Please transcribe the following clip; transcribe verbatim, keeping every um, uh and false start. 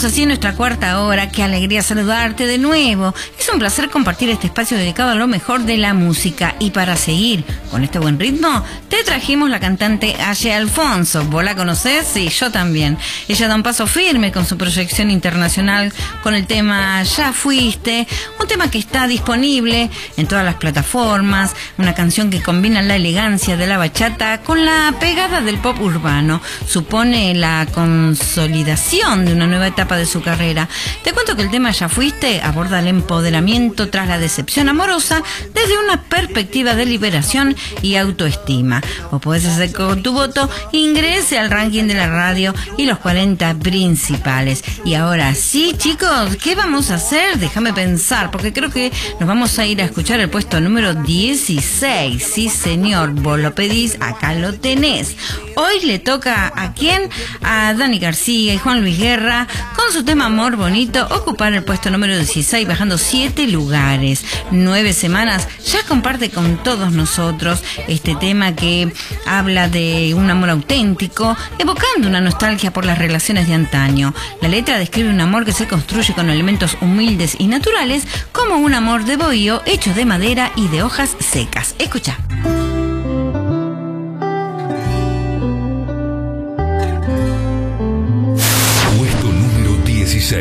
Entramos así en nuestra cuarta hora. Qué alegría saludarte de nuevo. Es un placer compartir este espacio dedicado a lo mejor de la música. Y para seguir con este buen ritmo, te trajimos la cantante Aye Alfonso. ¿Vos la conocés? Sí, yo también. Ella da un paso firme con su proyección internacional con el tema Ya Fuiste, un tema que está disponible en todas las plataformas, una canción que combina la elegancia de la bachata con la pegada del pop urbano. Supone la consolidación de una nueva etapa de su carrera. Te cuento que el tema Ya Fuiste aborda el empoderamiento tras la decepción amorosa desde una perspectiva de liberación y autoestima. Vos podés hacer con tu voto, ingrese al ranking de la radio y los cuarenta principales. Y ahora sí, chicos, ¿qué vamos a hacer? Déjame pensar, porque creo que nos vamos a ir a escuchar el puesto número dieciséis. Sí, señor, vos lo pedís, acá lo tenés. Hoy le toca ¿a quién? A Dani García y Juan Luis Guerra, con su tema Amor Bonito, ocupar el puesto número dieciséis, bajando siete lugares. Nueve semanas ya comparte con todos nosotros este tema que habla de un amor auténtico, evocando una nostalgia por las relaciones de antaño. La letra describe un amor que se construye con elementos humildes y naturales, como un amor de bohío hecho de madera y de hojas secas. Escucha.